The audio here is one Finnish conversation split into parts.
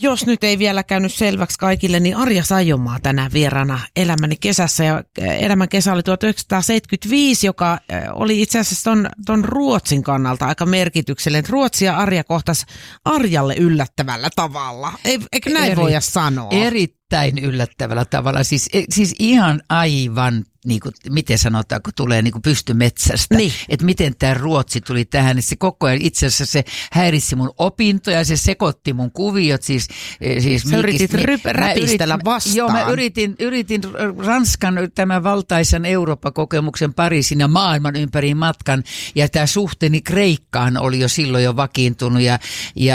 jos nyt ei vielä käynyt selväksi kaikille, niin Arja Saijonmaa tänään vieraana Elämäni kesässä. Ja Elämän kesä oli 1975, joka oli itse asiassa ton Ruotsin kannalta aika merkityksellinen. Ruotsi ja Arja kohtasi Arjalle yllättävällä tavalla. Eikö näin voida sanoa? Erittäin yllättävällä tavalla. Siis ihan aivan, niin kuin, miten sanotaan, kun tulee niin kuin pystymetsästä. Niin. Että miten tämä Ruotsi tuli tähän. Niin se koko ajan itse asiassa se häiritsi mun opintoja, se sekoitti mun kuviot. Sä yritit räpistellä vastaan. Joo, mä yritin Ranskan tämän valtaisan Eurooppa-kokemuksen Pariisin ja maailman ympäri matkan. Ja tämä suhteeni Kreikkaan oli jo silloin jo vakiintunut. Ja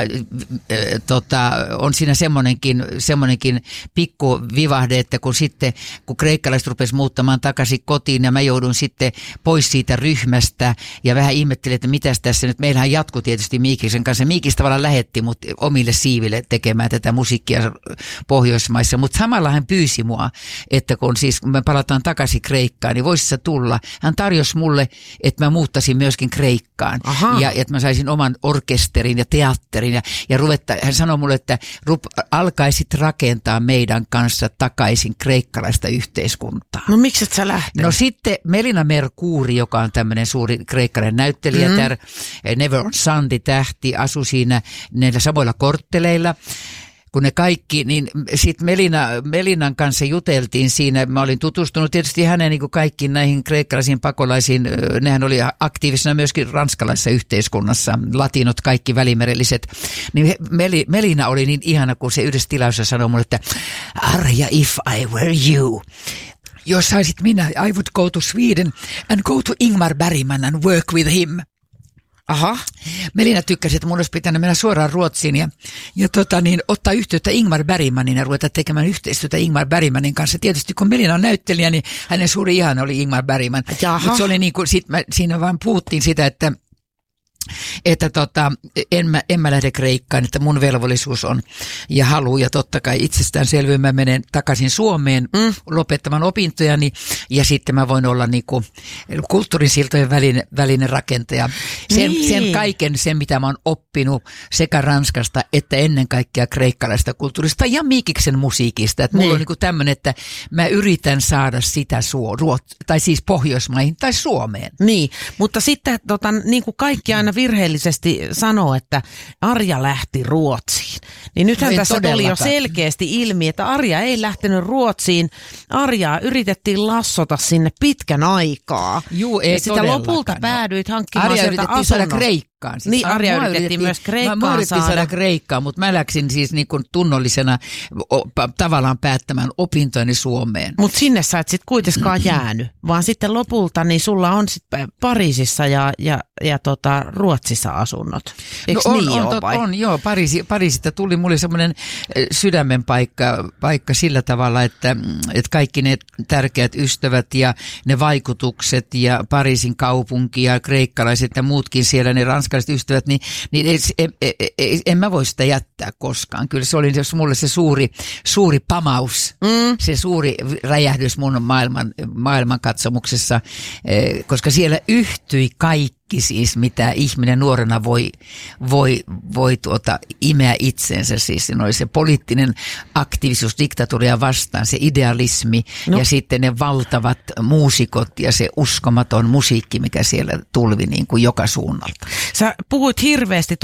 on siinä semmoinenkin pikku vivahde, että kun kreikkalaiset rupesivat muuttamaan takaisin kotiin ja mä joudun sitten pois siitä ryhmästä ja vähän ihmettelin, että mitäs tässä nyt. Meillähän jatkui tietysti Miikiksen kanssa. Miikis tavallaan lähetti mut omille siiville tekemään tätä musiikkia Pohjoismaissa, mutta samalla hän pyysi mua, että kun me palataan takaisin Kreikkaan, niin voisi se tulla. Hän tarjosi mulle, että mä muuttaisin myöskin Kreikkaan. Aha. Ja että mä saisin oman orkesterin ja teatterin ja hän sanoi mulle, että alkaisit rakentaa meidän kanssa takaisin kreikkalaista yhteiskuntaa. No miksi et sä lähtenyt? No sitten Melina Mercouri, joka on tämmöinen suuri kreikkalainen näyttelijä, Never on Sunday-tähti, asui siinä näillä samoilla kortteleilla. Kun ne kaikki, niin sitten Melinan kanssa juteltiin siinä. Mä olin tutustunut tietysti hänen niin kuin kaikkiin näihin kreikkalaisiin pakolaisiin. Nehän oli aktiivisena myöskin ranskalaisessa yhteiskunnassa, latinot, kaikki välimerelliset. Niin Melina oli niin ihana, kun se yhdessä tilauksessa sanoi mulle, että Arja, if I were you. Jos saisit minä, I would go to Sweden and go to Ingmar Bergman and work with him. Aha. Melina tykkäsi, että mun olisi pitänyt mennä suoraan Ruotsiin ja ottaa yhteyttä Ingmar Bergmanin ja ruveta tekemään yhteistyötä Ingmar Bergmanin kanssa. Tietysti kun Melina on näyttelijä, niin hänen suuri ihana oli Ingmar Bergman. Mutta se oli niin kuin, siinä vaan puhuttiin sitä, että en mä lähde Kreikkaan, että mun velvollisuus on ja halu ja totta kai itsestäänselvyys mä menen takaisin Suomeen lopettamaan opintojani ja sitten mä voin olla niinku kulttuurisiltojen välinen rakentaja. Sen mitä mä oon oppinut sekä Ranskasta että ennen kaikkea kreikkalaista kulttuurista ja Miikiksen musiikista. Että mulla on niinku tämmöinen, että mä yritän saada sitä tai siis Pohjoismaihin tai Suomeen. Niin, mutta sitten niin kuin kaikki aina virheellisesti sanoo, että Arja lähti Ruotsiin. Niin nythän tässä tuli jo selkeästi ilmi, että Arja ei lähtenyt Ruotsiin. Arjaa yritettiin lassota sinne pitkän aikaa. Juu, ei ja sitä lopulta päädyit hankkimaan Arja sieltä asunnon. Arja yritettiin saada Kreikkaan. Siis niin, Arja yritettiin myös Kreikkaan saada Kreikkaan, mutta mä läksin siis niin kuin tunnollisena tavallaan päättämään opintojeni Suomeen. Mutta sinne sä et sitten kuitenkaan jäänyt, vaan sitten lopulta niin sulla on sitten Pariisissa ja Ruotsissa asunnot. Eikö joo. Pariisista tuli mulle semmoinen sydämen paikka sillä tavalla, että kaikki ne tärkeät ystävät ja ne vaikutukset ja Pariisin kaupunki ja kreikkalaiset ja muutkin siellä, ne ranskalaiset ystävät, niin en mä voi sitä jättää koskaan. Kyllä se oli mulle se suuri pamaus, se suuri räjähdys mun maailmankatsomuksessa, koska siellä yhtyi kaikki siis, mitä ihminen nuorena voi imeä itsensä. Siis se oli se poliittinen aktiivisuus diktatuuria vastaan, se idealismi ja sitten ne valtavat muusikot ja se uskomaton musiikki, mikä siellä tulvi niin kuin joka suunnalta. Sä puhuit hirveästi